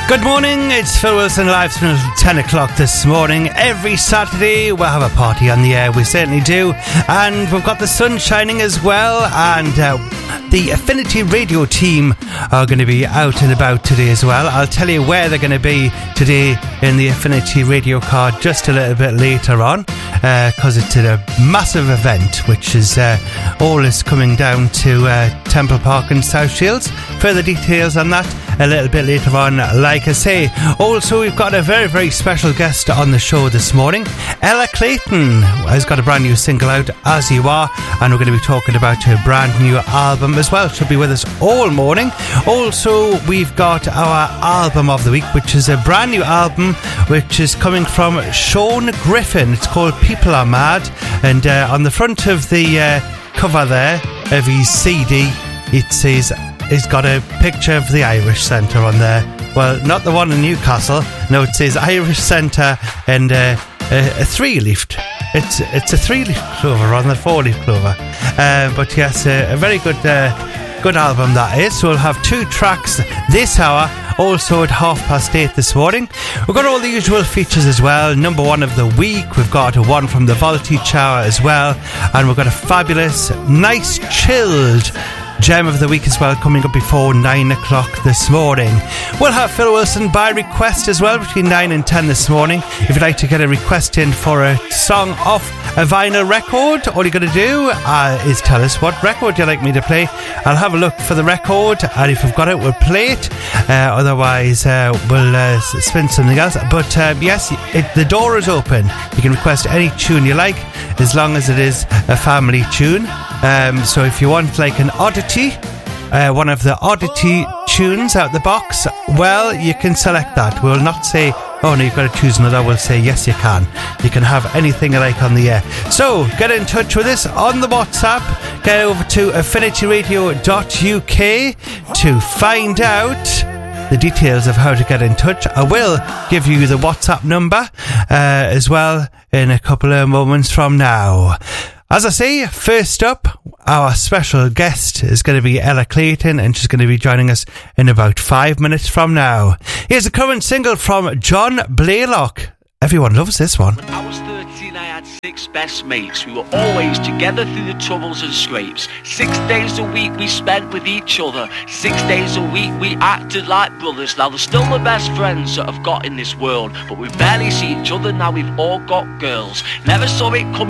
Good morning, it's Phil Wilson live from 10 o'clock this morning. Every Saturday we'll have a party on the air, we certainly do. And we've got the sun shining as well. And the Affinity Radio team are going to be out and about today as well. I'll tell you where they're going to be today in the Affinity Radio car just a little bit later on. Because it's a massive event, which is all is coming down to Temple Park in South Shields. Further details on that a little bit later on, like I say. Also, we've got a very, very special guest on the show this morning. Ella Clayton has got a brand new single out, As You Are, and we're going to be talking about her brand new album as well. She'll be with us all morning. Also, we've got our album of the week, which is a brand new album which is coming from Sean Griffin. It's called People Are Mad, and on the front of the cover there of his CD, it says it's got a picture of the Irish Centre on there. Well, not the one in Newcastle. No, it says Irish Centre and a three-leaf. It's a three-leaf clover rather than a four-leaf clover. But yes, a very good album that is. So we'll have 2 tracks this hour. Also at 8:30 this morning. We've got all the usual features as well. Number 1 of the week. We've got one from the Voltage Hour as well. And we've got a fabulous, nice, chilled gem of the week as well, coming up before 9 o'clock this morning. We'll have Phil Wilson by request as well between 9 and 10 this morning. If you'd like to get a request in for a song off a vinyl record, all you got to do is tell us what record you'd like me to play. I'll have a look for the record, and if we've got it, we'll play it. Otherwise, we'll spin something else. But yes, the door is open. You can request any tune you like, as long as it is a family tune. So if you want like an oddity, one of the oddity tunes out the box, well, you can select that. We'll not say, oh no, you've got to choose another. We'll say, yes, you can. You can have anything you like on the air. So get in touch with us on the WhatsApp. Get over to affinityradio.uk to find out the details of how to get in touch. I will give you the WhatsApp number as well in a couple of moments from now. As I say, first up, our special guest is going to be Ella Clayton, and she's going to be joining us in about 5 minutes from now. Here's a current single from John Blaylock. Everyone loves this one. When I was 13, I had 6 best mates. We were always together through the troubles and scrapes. 6 days a week we spent with each other. 6 days a week we acted like brothers. Now they're still the best friends that I've got in this world, but we barely see each other now. We've all got girls. Never saw it coming.